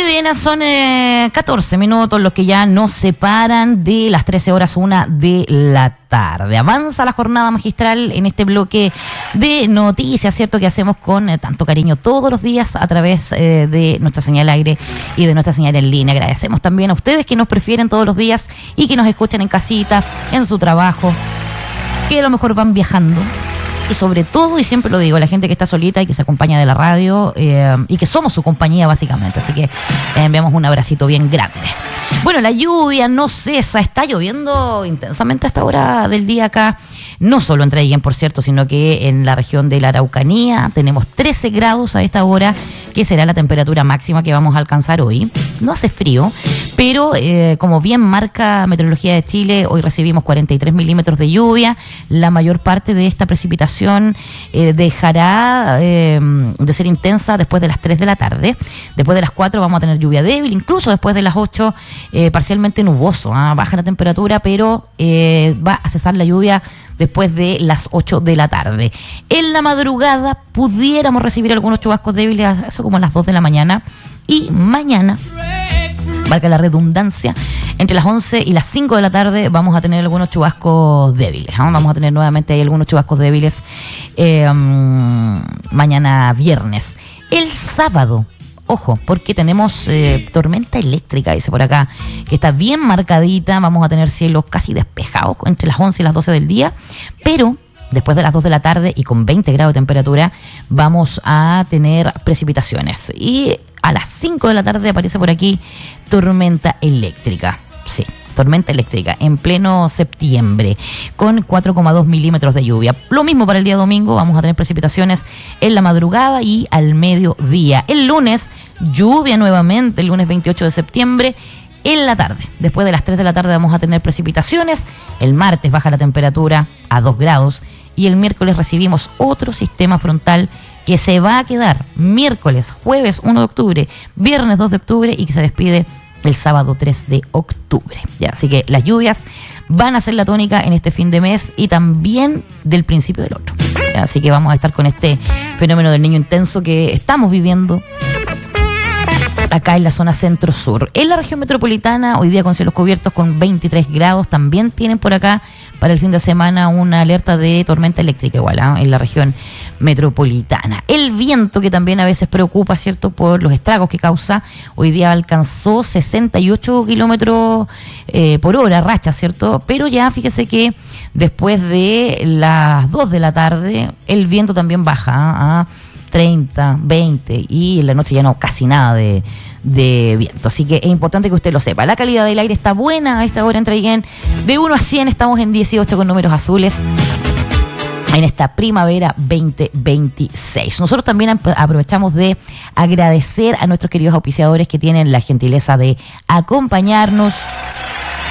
bien, son 14 minutos los que ya nos separan de las 13:01 de la tarde. Avanza la jornada magistral en este bloque de noticias, ¿cierto? Que hacemos con tanto cariño todos los días a través de nuestra señal aire y de nuestra señal en línea. Agradecemos también a ustedes que nos prefieren todos los días y que nos escuchan en casita, en su trabajo, que a lo mejor van viajando. Y sobre todo, y siempre lo digo, la gente que está solita y que se acompaña de la radio y que somos su compañía básicamente. Así que enviamos un abracito bien grande. Bueno, la lluvia no cesa, está lloviendo intensamente a esta hora del día acá. No solo en Traiguén, por cierto, sino que en la región de la Araucanía tenemos 13 grados a esta hora, que será la temperatura máxima que vamos a alcanzar hoy. No hace frío, pero como bien marca Meteorología de Chile, hoy recibimos 43 milímetros de lluvia. La mayor parte de esta precipitación dejará de ser intensa después de las 3 de la tarde. Después de las 4 vamos a tener lluvia débil, incluso después de las 8 parcialmente nuboso, baja la temperatura, pero va a cesar la lluvia después de las 8 de la tarde. En la madrugada pudiéramos recibir algunos chubascos débiles, eso como a las 2 de la mañana, y mañana, valga la redundancia, entre las 11 y las 5 de la tarde vamos a tener algunos chubascos débiles. Vamos a tener nuevamente ahí algunos chubascos débiles mañana viernes. El sábado, ojo, porque tenemos tormenta eléctrica, dice por acá, que está bien marcadita. Vamos a tener cielos casi despejados entre las 11 y las 12 del día, pero después de las 2 de la tarde y con 20 grados de temperatura vamos a tener precipitaciones. Y a las 5 de la tarde aparece por aquí tormenta eléctrica. Sí, tormenta eléctrica en pleno septiembre con 4,2 milímetros de lluvia. Lo mismo para el día domingo, vamos a tener precipitaciones en la madrugada y al mediodía. El lunes, lluvia nuevamente, el lunes 28 de septiembre. En la tarde, después de las 3 de la tarde vamos a tener precipitaciones. El martes baja la temperatura a 2 grados y el miércoles recibimos otro sistema frontal que se va a quedar miércoles, jueves 1 de octubre, viernes 2 de octubre y que se despide el sábado 3 de octubre. Ya, así que las lluvias van a ser la tónica en este fin de mes y también del principio del otro. Ya, así que vamos a estar con este fenómeno del niño intenso que estamos viviendo acá en la zona centro-sur. En la región metropolitana, hoy día con cielos cubiertos con 23 grados, también tienen por acá para el fin de semana una alerta de tormenta eléctrica igual, en la región metropolitana. El viento, que también a veces preocupa, ¿cierto?, por los estragos que causa, hoy día alcanzó 68 kilómetros por hora, racha, ¿cierto? Pero ya fíjese que después de las 2 de la tarde, el viento también baja a 30, 20 y en la noche ya no casi nada de viento. Así que es importante que usted lo sepa. La calidad del aire está buena a esta hora en Traiguén. De 1 a 100 estamos en 18 con números azules en esta primavera 2026. Nosotros también aprovechamos de agradecer a nuestros queridos auspiciadores que tienen la gentileza de acompañarnos